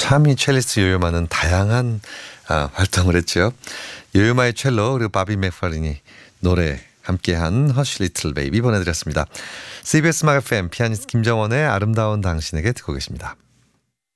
참 이 첼리스트 요요마는 다양한 활동을 했죠. 요요마의 첼로 그리고 바비 맥파린이 노래 함께한 허쉬 리틀 베이비 보내드렸습니다. CBS 음악 FM 피아니스트 김정원의 아름다운 당신에게 듣고 계십니다.